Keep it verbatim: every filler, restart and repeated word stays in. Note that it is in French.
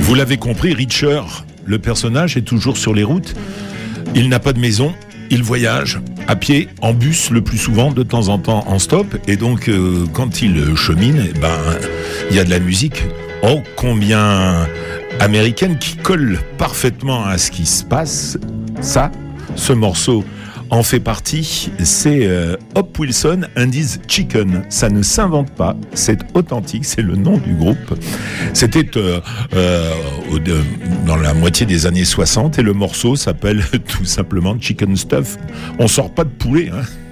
Vous l'avez compris, Richer, le personnage, est toujours sur les routes. Il n'a pas de maison, il voyage à pied, en bus le plus souvent, de temps en temps en stop. Et donc, euh, quand il chemine, eh ben, il y a de la musique. Oh, combien américaine, qui colle parfaitement à ce qui se passe. Ça, ce morceau en fait partie, c'est euh, Hop Wilson and His Chicken. Ça ne s'invente pas, c'est authentique, c'est le nom du groupe. C'était euh, euh, au, de, dans la moitié des années soixante et le morceau s'appelle tout simplement Chicken Stuff. On sort pas de poulet, hein.